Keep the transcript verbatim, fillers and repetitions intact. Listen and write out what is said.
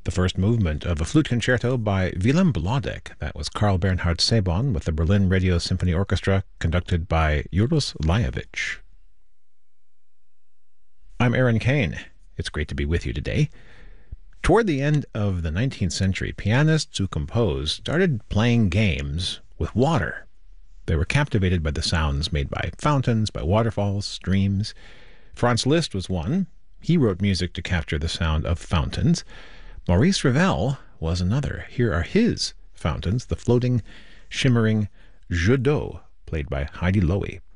The first movement of a flute concerto by Willem Blodek. That was Carl Bernhard Sebon with the Berlin Radio Symphony Orchestra, conducted by Juros Lajovic. I'm Aaron Kane. It's great to be with you today. Toward the end of the nineteenth century, pianists who composed started playing games with water. They were captivated by the sounds made by fountains, by waterfalls, streams. Franz Liszt was one. He wrote music to capture the sound of fountains. Maurice Ravel was another. Here are his fountains, the floating, shimmering jeux d'eau, played by Heidi Loewy.